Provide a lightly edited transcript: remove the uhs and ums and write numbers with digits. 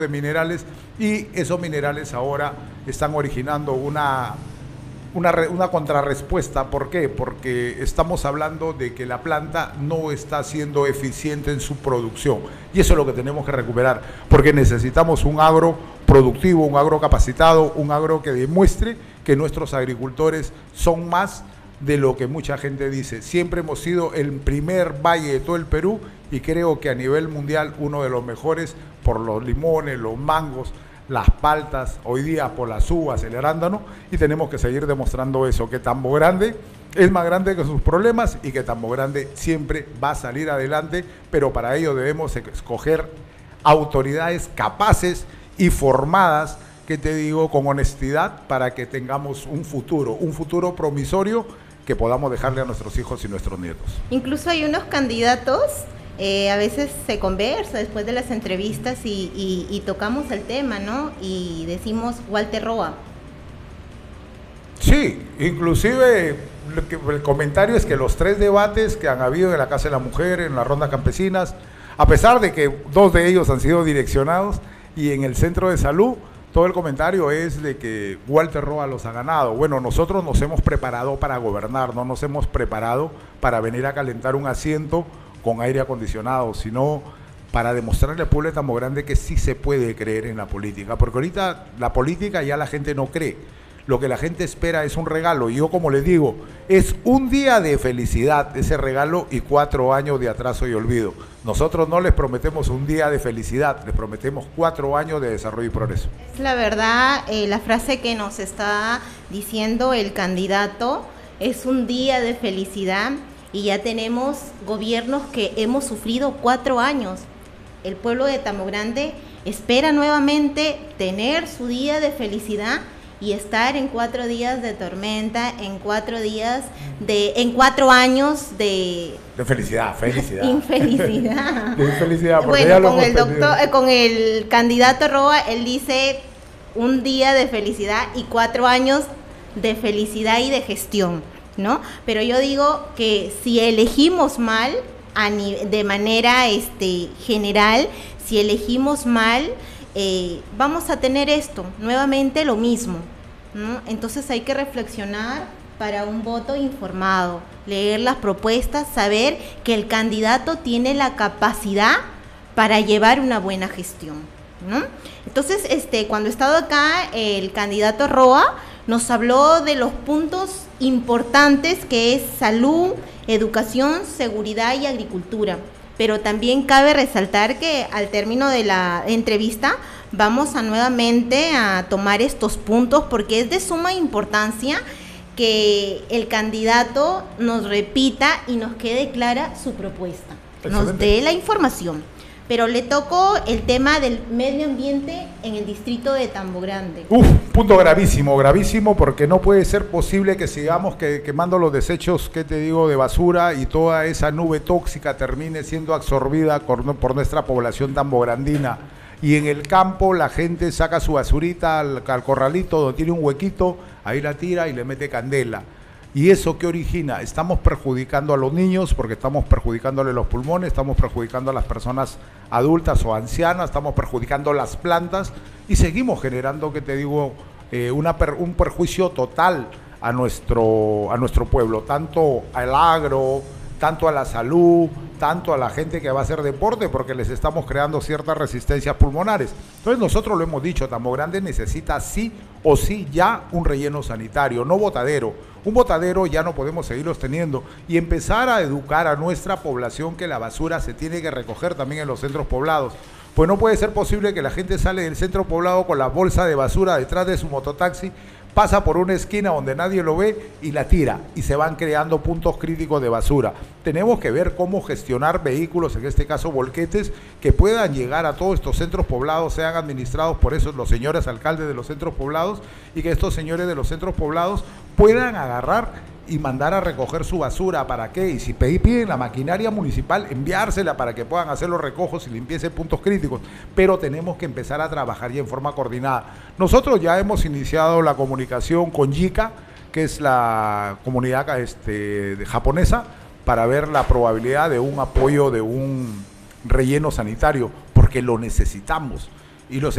de minerales, y esos minerales ahora están originando una contrarrespuesta. ¿Por qué? Porque estamos hablando de que la planta no está siendo eficiente en su producción, y eso es lo que tenemos que recuperar, porque necesitamos un agro productivo, un agro capacitado, un agro que demuestre que nuestros agricultores son más de lo que mucha gente dice. Siempre hemos sido el primer valle de todo el Perú, y creo que a nivel mundial uno de los mejores por los limones, los mangos, las paltas, hoy día por las uvas, el arándano, y tenemos que seguir demostrando eso, que Tambo Grande es más grande que sus problemas y que Tambo Grande siempre va a salir adelante, pero para ello debemos escoger autoridades capaces y formadas, que te digo, con honestidad, para que tengamos un futuro promisorio que podamos dejarle a nuestros hijos y nuestros nietos. Incluso hay unos candidatos, a veces se conversa después de las entrevistas y tocamos el tema, ¿no? Y decimos Walter Roa. Sí, inclusive el comentario es que los 3 debates que han habido en la Casa de la Mujer, en las rondas campesinas, a pesar de que 2 de ellos han sido direccionados, y en el centro de salud, todo el comentario es de que Walter Roa los ha ganado. Bueno, nosotros nos hemos preparado para gobernar, no nos hemos preparado para venir a calentar un asiento con aire acondicionado, sino para demostrarle al pueblo de Tambo Grande que sí se puede creer en la política, porque ahorita la política ya la gente no cree. Lo que la gente espera es un regalo, y yo, como les digo, es un día de felicidad ese regalo y 4 años de atraso y olvido. Nosotros no les prometemos un día de felicidad, les prometemos 4 años de desarrollo y progreso. Es la verdad, la frase que nos está diciendo el candidato es un día de felicidad, y ya tenemos gobiernos que hemos sufrido 4 años. El pueblo de Tambo Grande espera nuevamente tener su día de felicidad y estar en 4 días de tormenta, en 4 años de felicidad, infelicidad. De infelicidad, porque bueno, ya con el candidato Roa, él dice un día de felicidad y 4 años de felicidad y de gestión, ¿no? Pero yo digo que si elegimos mal, de manera general, si elegimos mal, vamos a tener esto, nuevamente lo mismo, ¿no? Entonces hay que reflexionar para un voto informado, leer las propuestas, saber que el candidato tiene la capacidad para llevar una buena gestión, ¿no? Entonces, cuando he estado acá, el candidato Roa nos habló de los puntos importantes, que es salud, educación, seguridad y agricultura. Pero también cabe resaltar que al término de la entrevista vamos nuevamente a tomar estos puntos, porque es de suma importancia que el candidato nos repita y nos quede clara su propuesta, nos dé la información. Pero le tocó el tema del medio ambiente en el distrito de Tambo Grande. Punto gravísimo, porque no puede ser posible que sigamos quemando los desechos, que te digo, de basura, y toda esa nube tóxica termine siendo absorbida por nuestra población tambograndina. Y en el campo la gente saca su basurita al corralito donde tiene un huequito, ahí la tira y le mete candela. ¿Y eso qué origina? Estamos perjudicando a los niños, porque estamos perjudicándole los pulmones, estamos perjudicando a las personas adultas o ancianas, estamos perjudicando las plantas, y seguimos generando, que te digo, un perjuicio total a nuestro pueblo, tanto al agro, tanto a la salud, tanto a la gente que va a hacer deporte, porque les estamos creando ciertas resistencias pulmonares. Entonces nosotros lo hemos dicho, Tambo Grande necesita sí o sí ya un relleno sanitario, no botadero. Un botadero ya no podemos seguirlos teniendo, y empezar a educar a nuestra población que la basura se tiene que recoger también en los centros poblados. Pues no puede ser posible que la gente sale del centro poblado con la bolsa de basura detrás de su mototaxi, pasa por una esquina donde nadie lo ve y la tira, y se van creando puntos críticos de basura. Tenemos que ver cómo gestionar vehículos, en este caso volquetes, que puedan llegar a todos estos centros poblados, sean administrados por esos los señores alcaldes de los centros poblados, y que estos señores de los centros poblados puedan agarrar y mandar a recoger su basura. ¿Para qué? Y si piden la maquinaria municipal, enviársela para que puedan hacer los recojos y limpieza de puntos críticos. Pero tenemos que empezar a trabajar ya en forma coordinada. Nosotros ya hemos iniciado la comunicación con JICA, que es la comunidad japonesa, para ver la probabilidad de un apoyo de un relleno sanitario, porque lo necesitamos. y los